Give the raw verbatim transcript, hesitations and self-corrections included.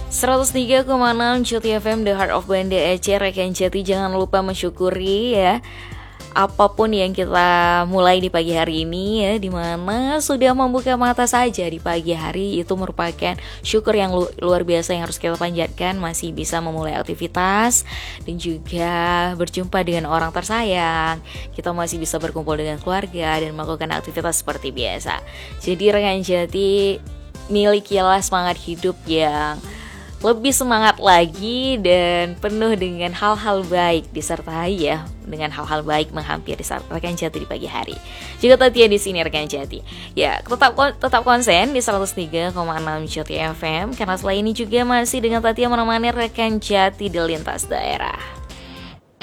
seratus tiga koma enam Jati F M, The Heart of Banda Aceh. Rekan Jati, jangan lupa mensyukuri ya apapun yang kita mulai di pagi hari ini ya, dimana sudah membuka mata saja di pagi hari, itu merupakan syukur yang lu- luar biasa yang harus kita panjatkan. Masih bisa memulai aktivitas dan juga berjumpa dengan orang tersayang. Kita masih bisa berkumpul dengan keluarga dan melakukan aktivitas seperti biasa. Jadi rekan Jati, milikilah semangat hidup yang lebih semangat lagi dan penuh dengan hal-hal baik, disertai ya dengan hal-hal baik menghampiri saat rekan Jati di pagi hari. Juga Tatia di sini rekan Jati. Ya, tetap tetap konsen di seratus tiga koma enam Jati F M karena setelah ini juga masih dengan Tatia menemani rekan Jati di lintas daerah.